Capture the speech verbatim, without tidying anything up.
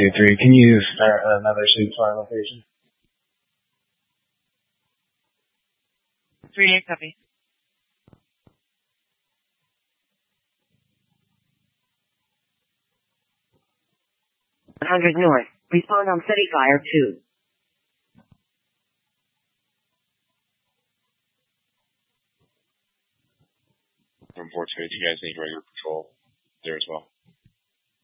two three. Can you start another sweep to our location? three eight, copy. one hundred north. Respond on city fire two. From four two eight, you guys need regular patrol there as well.